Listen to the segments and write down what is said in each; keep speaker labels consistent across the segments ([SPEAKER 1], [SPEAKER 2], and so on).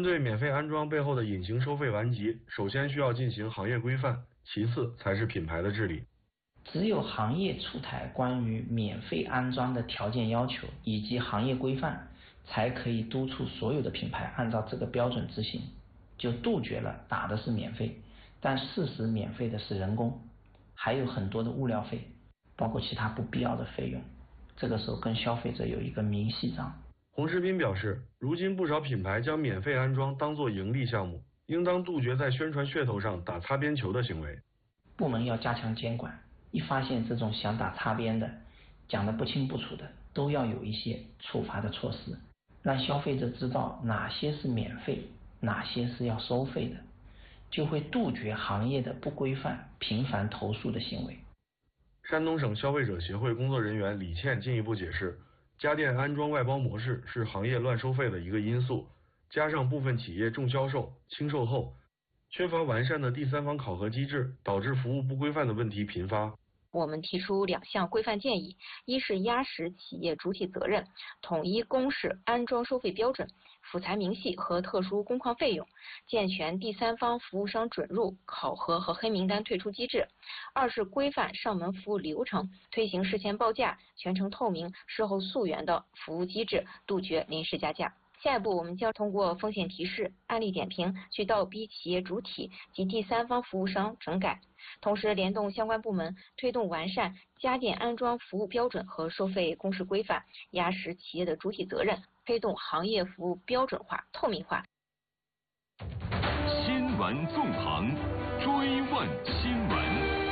[SPEAKER 1] 对免费安装背后的隐形收费顽疾，首先需要进行行业规范，其次才是品牌的治理。
[SPEAKER 2] 只有行业出台关于免费安装的条件要求以及行业规范，才可以督促所有的品牌按照这个标准执行，就杜绝了打的是免费，但事实免费的是人工，还有很多的物料费，包括其他不必要的费用，这个时候跟消费者有一个明细账。
[SPEAKER 1] 洪世斌表示，如今不少品牌将免费安装当作盈利项目，应当杜绝在宣传噱头上打擦边球的行为。
[SPEAKER 2] 部门要加强监管，一发现这种想打擦边的、讲得不清不楚的，都要有一些处罚的措施，让消费者知道哪些是免费，哪些是要收费的，就会杜绝行业的不规范、频繁投诉的行为。
[SPEAKER 1] 山东省消费者协会工作人员李倩进一步解释，家电安装外包模式是行业乱收费的一个因素，加上部分企业重销售、轻售后，缺乏完善的第三方考核机制，导致服务不规范的问题频发。
[SPEAKER 3] 我们提出2项规范建议，一是压实企业主体责任，统一公示安装收费标准、辅材明细和特殊工况费用，健全第三方服务商准入、考核和黑名单退出机制；二是规范上门服务流程，推行事前报价、全程透明、事后溯源的服务机制，杜绝临时加价。下一步，我们将通过风险提示、案例点评，去倒逼企业主体及第三方服务商整改，同时联动相关部门，推动完善家电安装服务标准和收费公示规范，压实企业的主体责任，推动行业服务标准化、透明化。
[SPEAKER 4] 新闻纵横，追问新闻。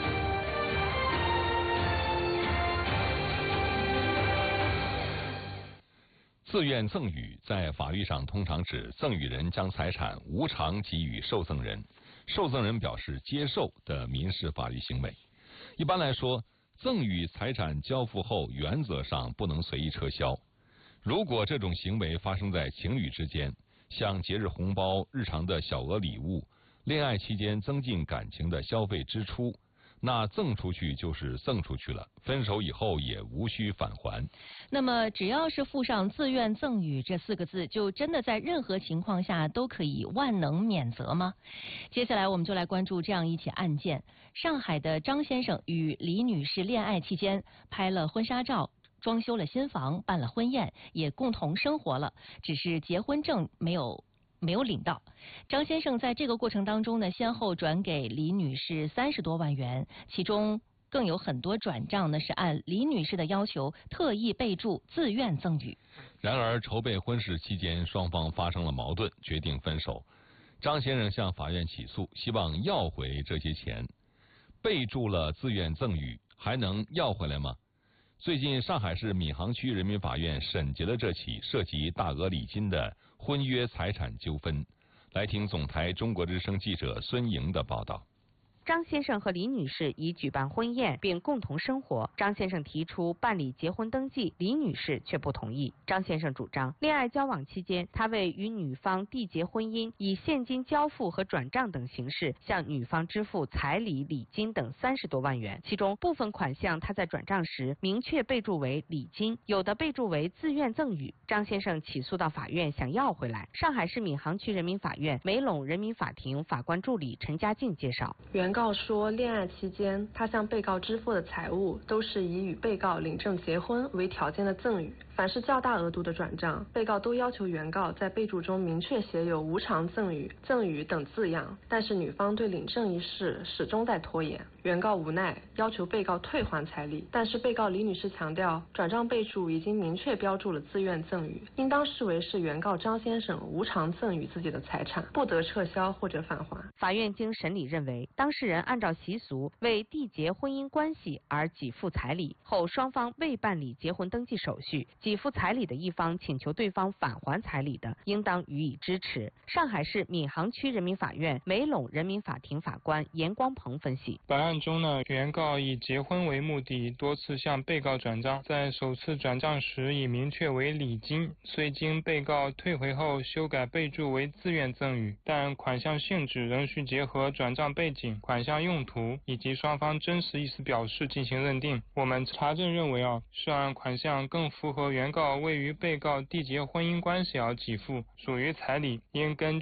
[SPEAKER 4] 自愿赠与在法律上通常指赠与人将财产无偿给予受赠人，受赠人表示接受的民事法律行为。一般来说，赠与财产交付后原则上不能随意撤销。如果这种行为发生在情侣之间，像节日红包、日常的小额礼物、恋爱期间增进感情的消费支出，那赠出去就是赠出去了，分手以后也无需返还。
[SPEAKER 5] 那么只要是附上自愿赠与这4个字，就真的在任何情况下都可以万能免责吗？接下来我们就来关注这样一起案件。上海的张先生与李女士恋爱期间拍了婚纱照，装修了新房，办了婚宴，也共同生活了，只是结婚证没有领到。张先生在这个过程当中呢，先后转给李女士30多万元，其中更有很多转账呢是按李女士的要求特意备注自愿赠与。
[SPEAKER 4] 然而筹备婚事期间，双方发生了矛盾，决定分手。张先生向法院起诉，希望要回这些钱。备注了自愿赠与，还能要回来吗？最近，上海市闵行区人民法院审结了这起涉及大额礼金的婚约财产纠纷。来听总台中国之声记者孙莹的报道。
[SPEAKER 6] 张先生和李女士已举办婚宴并共同生活，张先生提出办理结婚登记，李女士却不同意。张先生主张，恋爱交往期间，他为与女方缔结婚姻，以现金交付和转账等形式向女方支付彩礼、礼金等30多万元，其中部分款项他在转账时明确备注为礼金，有的备注为自愿赠与。张先生起诉到法院想要回来。上海市闵行区人民法院梅陇人民法庭法官助理陈家静介绍，
[SPEAKER 7] 原告说，恋爱期间他向被告支付的财物都是以与被告领证结婚为条件的赠与，凡是较大额度的转账，被告都要求原告在备注中明确写有无偿赠与、赠与等字样，但是女方对领证一事始终在拖延。原告无奈要求被告退还彩礼，但是被告李女士强调，转账备注已经明确标注了自愿赠与，应当视为是原告张先生无偿赠与自己的财产，不得撤销或者返还。
[SPEAKER 6] 法院经审理认为，当事人按照习俗为缔结婚姻关系而给付彩礼后，双方未办理结婚登记手续，给付彩礼的一方请求对方返还彩礼的，应当予以支持。上海市闵行区人民法院梅陇人民法庭法官严光鹏分析，
[SPEAKER 8] 本案中呢，原告以结婚为目的，多次向被告转账，在首次转账时已明确为礼金，虽经被告退回后修改备注为自愿赠与，但款项性质仍需结合转账背景、款项用途以及双方真实意思表示进行认定。我们查证认为涉案款项更符合原告为与被告缔结婚姻关系而给付，属于彩礼，应根据